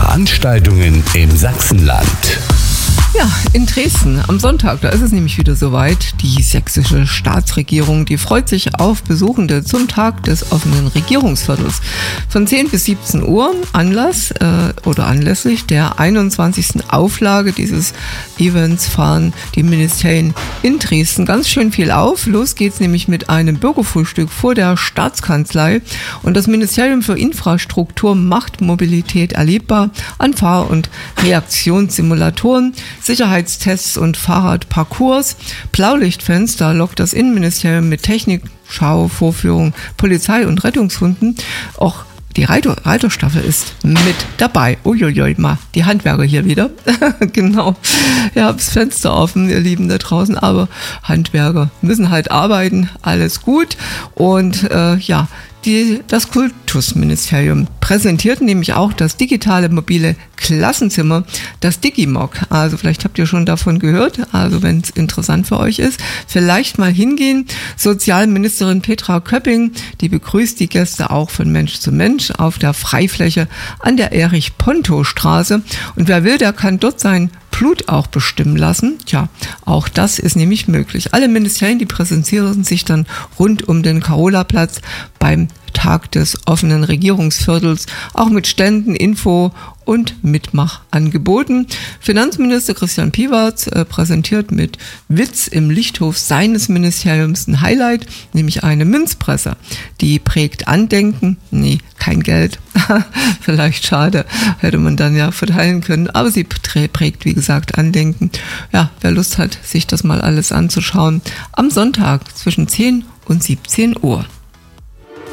Veranstaltungen im Sachsenland. Ja, in Dresden am Sonntag, da ist es nämlich wieder soweit. Die sächsische Staatsregierung, die freut sich auf Besuchende zum Tag des offenen Regierungsviertels. Von 10 bis 17 Uhr anlässlich der 21. Auflage dieses Events fahren die Ministerien in Dresden ganz schön viel auf. Los geht's nämlich mit einem Bürgerfrühstück vor der Staatskanzlei und das Ministerium für Infrastruktur macht Mobilität erlebbar an Fahr- und Reaktionssimulatoren, Sicherheitstests und Fahrradparcours. Blaulichtfenster lockt das Innenministerium mit Technik, Schau, Vorführung, Polizei und Rettungshunden. Auch die Reiterstaffel ist mit dabei. Uiuiui, mal die Handwerker hier wieder. Genau. Ihr habt das Fenster offen, ihr Lieben da draußen, aber Handwerker müssen halt arbeiten. Alles gut. Und das Kultusministerium präsentiert nämlich auch das digitale mobile Klassenzimmer, das Digimog. Also vielleicht habt ihr schon davon gehört, also wenn es interessant für euch ist, vielleicht mal hingehen. Sozialministerin Petra Köpping, die begrüßt die Gäste auch von Mensch zu Mensch auf der Freifläche an der Erich-Ponto-Straße. Und wer will, der kann dort sein Blut auch bestimmen lassen. Tja, auch das ist nämlich möglich. Alle Ministerien, die präsentieren sich dann rund um den Carolaplatz beim Tag des offenen Regierungsviertels, auch mit Ständen, Info und Mitmachangeboten. Finanzminister Christian Piwarz präsentiert mit Witz im Lichthof seines Ministeriums ein Highlight, nämlich eine Münzpresse. Die prägt Andenken, nee, kein Geld, vielleicht schade, hätte man dann ja verteilen können, aber sie prägt, wie gesagt, Andenken. Ja, wer Lust hat, sich das mal alles anzuschauen, am Sonntag zwischen 10 und 17 Uhr.